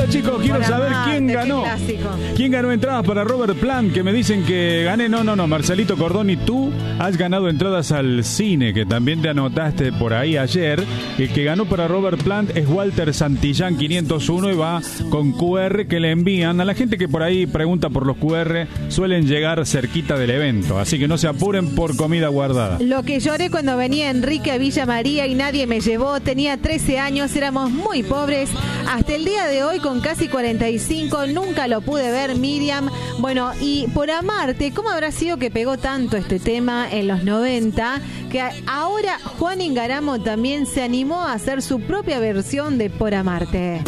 Hola chicos, quiero Por saber amarte, quién qué ganó. clásico. ¿Quién ganó entradas para Robert Plant? Que me dicen que gané. No, Marcelito Cordoni, tú has ganado entradas al cine, que también te anotaste por ahí ayer. El que ganó para Robert Plant es Walter Santillán 501 y va con QR que le envían. A la gente que por ahí pregunta por los QR suelen llegar cerquita del evento, así que no se apuren por comida guardada. Lo que lloré cuando venía Enrique a Villa María y nadie me llevó, tenía 13 años, éramos muy pobres. Hasta el día de hoy, con casi 45, nunca lo pude ver, Miriam. Bueno, y Por Amarte, ¿cómo habrá sido que pegó tanto este tema en los 90? Que ahora Juan Ingaramo también se animó a hacer su propia versión de Por Amarte.